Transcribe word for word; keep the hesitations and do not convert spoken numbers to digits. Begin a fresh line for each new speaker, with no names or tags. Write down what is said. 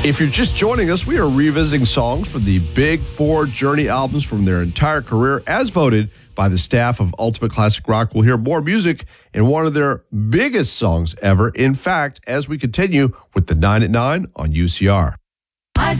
If you're just joining us, we are revisiting songs from the Big Four Journey albums from their entire career as voted by the staff of Ultimate Classic Rock. We'll hear more music in one of their biggest songs ever. In fact, as we continue with the nine at nine on U C R.